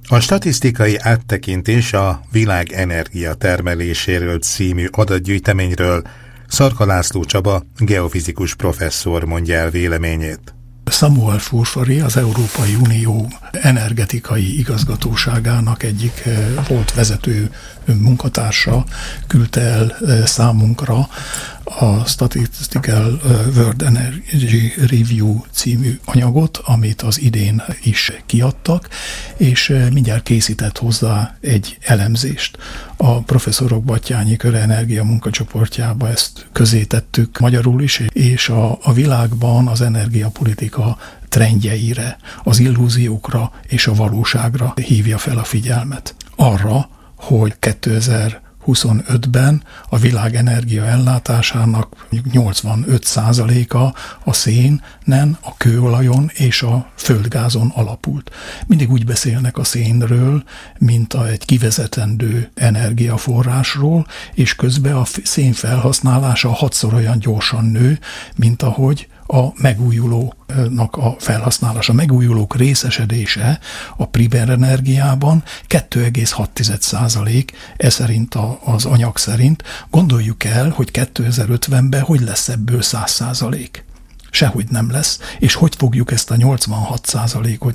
A statisztikai áttekintés a világ energiatermeléséről című adatgyűjteményről Szarka László Csaba, geofizikus professzor mondja el véleményét. Samuel Furfari, az Európai Unió energetikai igazgatóságának egyik volt vezető munkatársa küldte el számunkra a Statistical World Energy Review című anyagot, amit az idén is kiadtak, és mindjárt készített hozzá egy elemzést. A professzorok Batthyány Köre Energia munkacsoportjába ezt közé tettük magyarul is, és a világban az energiapolitika trendjeire, az illúziókra és a valóságra hívja fel a figyelmet. Arra, hogy 2025-ben a világ energia ellátásának 85%-a a szénen, a kőolajon és a földgázon alapult. Mindig úgy beszélnek a szénről, mint egy kivezetendő energiaforrásról, és közben a szén felhasználása 6-szor olyan gyorsan nő, mint ahogy a megújulónak a felhasználása. A megújulók részesedése a primer energiában 2,6%, ez szerint az anyag szerint. Gondoljuk el, hogy 2050-ben hogy lesz ebből 100%. Sehogy nem lesz, és hogy fogjuk ezt a 86%-ot,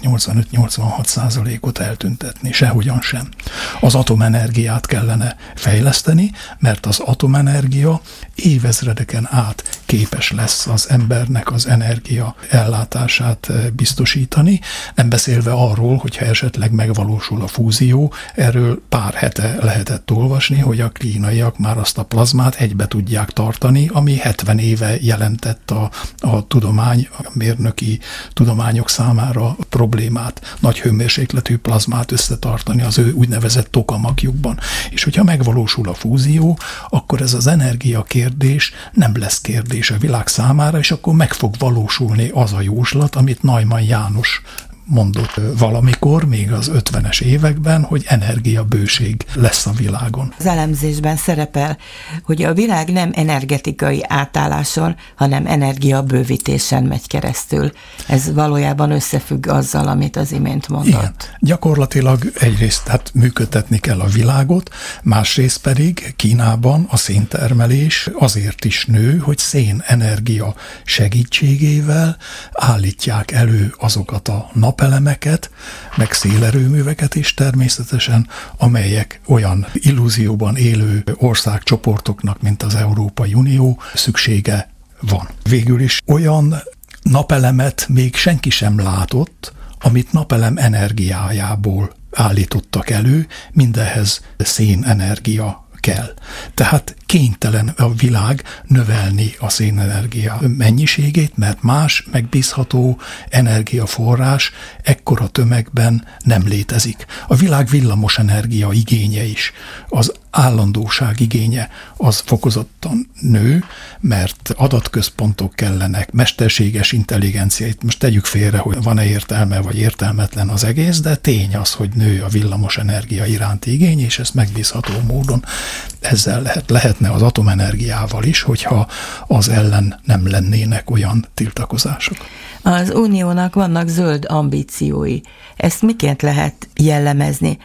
85-86%-ot eltüntetni? Sehogyan sem. Az atomenergiát kellene fejleszteni, mert az atomenergia évezredeken át képes lesz az embernek az energia ellátását biztosítani, nem beszélve arról, hogyha esetleg megvalósul a fúzió, erről pár hete lehetett olvasni, hogy a kínaiak már azt a plazmát egybe tudják tartani, ami 70 éve jelentett a tudomány, a mérnöki tudományok számára problémát, nagy hőmérsékletű plazmát összetartani az ő úgynevezett tokamagjuk-ban. És hogyha megvalósul a fúzió, akkor ez az energia kérdés nem lesz kérdés a világ számára, és akkor meg fog valósulni az a jóslat, amit Neumann János mondott valamikor, még az 50-es években, hogy energiabőség lesz a világon. Az elemzésben szerepel, hogy a világ nem energetikai átálláson, hanem energiabővítésen megy keresztül. Ez valójában összefügg azzal, amit az imént mondott. Igen. Gyakorlatilag egyrészt működtetni kell a világot, másrészt pedig Kínában a széntermelés azért is nő, hogy szénenergia segítségével állítják elő azokat a napelemeket, meg szélerőműveket is természetesen, amelyek olyan illúzióban élő országcsoportoknak, mint az Európai Unió szüksége van. Végül is olyan napelemet még senki sem látott, amit napelem energiájából állítottak elő, mindehhez szénenergia kell. Tehát kénytelen a világ növelni a szénenergia mennyiségét, mert más megbízható energiaforrás ekkora tömegben nem létezik. A világ villamos energia igénye is, az állandóság igénye az fokozottan nő, mert adatközpontok kellenek, mesterséges intelligencia, itt most tegyük félre, hogy van-e értelme vagy értelmetlen az egész, de tény az, hogy nő a villamos energia iránti igény, és ezt megbízható módon ezzel lehetne az atomenergiával is, hogyha az ellen nem lennének olyan tiltakozások. Az Uniónak vannak zöld ambíciói. Ezt miként lehet jellemezni?